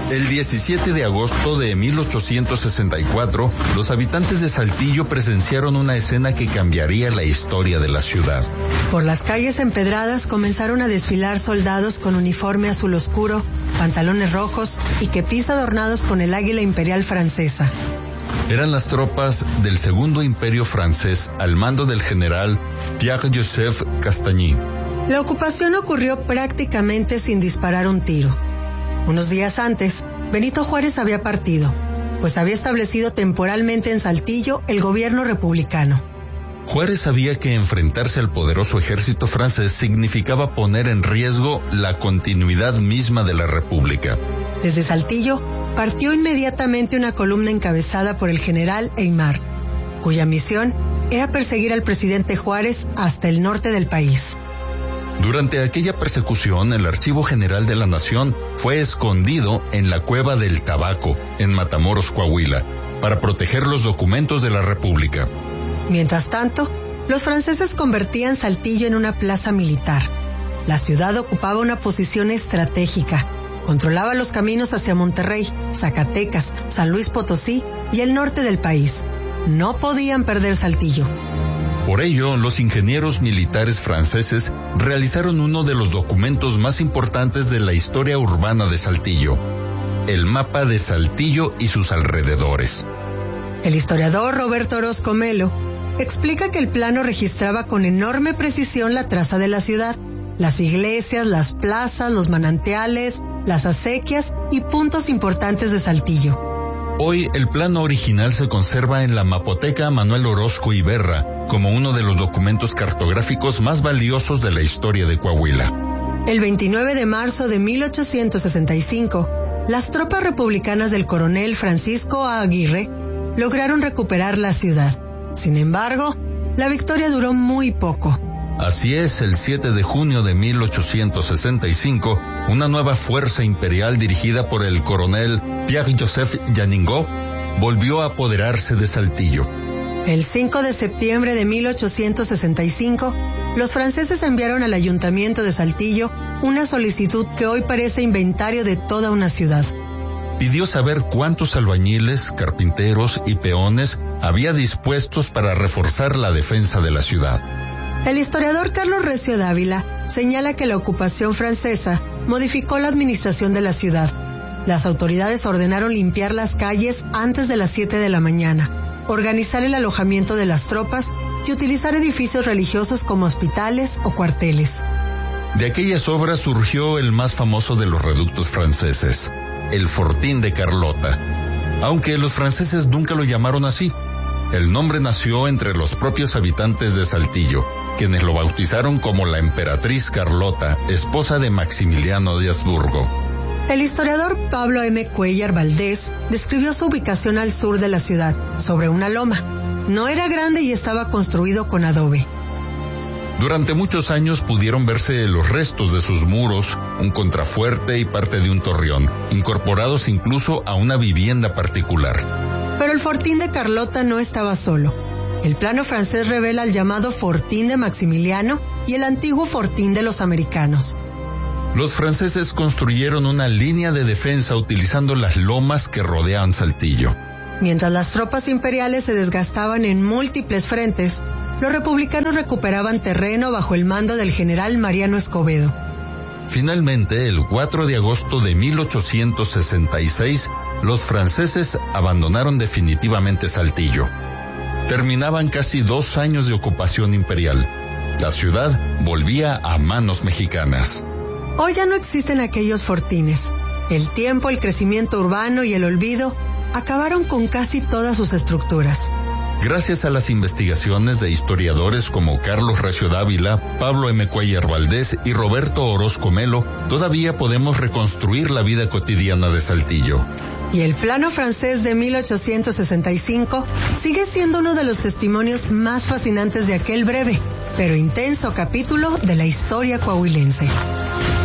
El 17 de agosto de 1864, los habitantes de Saltillo presenciaron una escena que cambiaría la historia de la ciudad. Por las calles empedradas comenzaron a desfilar soldados con uniforme azul oscuro, pantalones rojos y kepis adornados con el águila imperial francesa. Eran las tropas del Segundo Imperio francés al mando del general Pierre-Joseph Castagny. La ocupación ocurrió prácticamente sin disparar un tiro. Unos días antes, Benito Juárez había partido, pues había establecido temporalmente en Saltillo el gobierno republicano. Juárez sabía que enfrentarse al poderoso ejército francés significaba poner en riesgo la continuidad misma de la República. Desde Saltillo, partió inmediatamente una columna encabezada por el general Aymar, cuya misión era perseguir al presidente Juárez hasta el norte del país. Durante aquella persecución, el Archivo General de la Nación fue escondido en la Cueva del Tabaco, en Matamoros, Coahuila, para proteger los documentos de la República. Mientras tanto, los franceses convertían Saltillo en una plaza militar. La ciudad ocupaba una posición estratégica. Controlaba los caminos hacia Monterrey, Zacatecas, San Luis Potosí y el norte del país. No podían perder Saltillo. Por ello, los ingenieros militares franceses realizaron uno de los documentos más importantes de la historia urbana de Saltillo, el mapa de Saltillo y sus alrededores. El historiador Roberto Orozco Melo explica que el plano registraba con enorme precisión la traza de la ciudad, las iglesias, las plazas, los manantiales, las acequias y puntos importantes de Saltillo. Hoy, el plano original se conserva en la Mapoteca Manuel Orozco Iberra, como uno de los documentos cartográficos más valiosos de la historia de Coahuila. El 29 de marzo de 1865, las tropas republicanas del coronel Francisco A. Aguirre lograron recuperar la ciudad. Sin embargo, la victoria duró muy poco. Así es, el 7 de junio de 1865, una nueva fuerza imperial dirigida por el coronel Pierre-Joseph Janingo volvió a apoderarse de Saltillo. El 5 de septiembre de 1865, los franceses enviaron al ayuntamiento de Saltillo una solicitud que hoy parece inventario de toda una ciudad. Pidió saber cuántos albañiles, carpinteros y peones había dispuestos para reforzar la defensa de la ciudad. El historiador Carlos Recio Dávila señala que la ocupación francesa modificó la administración de la ciudad. Las autoridades ordenaron limpiar las calles antes de las 7 de la mañana, organizar el alojamiento de las tropas y utilizar edificios religiosos como hospitales o cuarteles. De aquellas obras surgió el más famoso de los reductos franceses, el Fortín de Carlota, aunque los franceses nunca lo llamaron así. El nombre nació entre los propios habitantes de Saltillo, quienes lo bautizaron como la emperatriz Carlota, esposa de Maximiliano de Habsburgo. El historiador Pablo M. Cuellar Valdés describió su ubicación al sur de la ciudad, sobre una loma. No era grande y estaba construido con adobe. Durante muchos años pudieron verse los restos de sus muros, un contrafuerte y parte de un torreón, incorporados incluso a una vivienda particular. Pero el Fortín de Carlota no estaba solo. El plano francés revela el llamado Fortín de Maximiliano y el antiguo Fortín de los americanos. Los franceses construyeron una línea de defensa utilizando las lomas que rodeaban Saltillo. Mientras las tropas imperiales se desgastaban en múltiples frentes, los republicanos recuperaban terreno bajo el mando del general Mariano Escobedo. Finalmente, el 4 de agosto de 1866, los franceses abandonaron definitivamente Saltillo. Terminaban casi 2 años de ocupación imperial. La ciudad volvía a manos mexicanas. Hoy ya no existen aquellos fortines. El tiempo, el crecimiento urbano y el olvido acabaron con casi todas sus estructuras. Gracias a las investigaciones de historiadores como Carlos Recio Dávila, Pablo M. Cuellar Valdés y Roberto Orozco Melo, todavía podemos reconstruir la vida cotidiana de Saltillo. Y el plano francés de 1865 sigue siendo uno de los testimonios más fascinantes de aquel breve, pero intenso capítulo de la historia coahuilense.